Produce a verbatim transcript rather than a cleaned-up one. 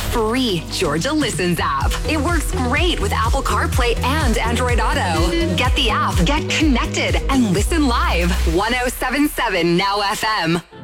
free Georgia Listens app. It works great with Apple CarPlay and Android Auto. Get the app, get connected, and listen live. one oh seven point seven Now F M.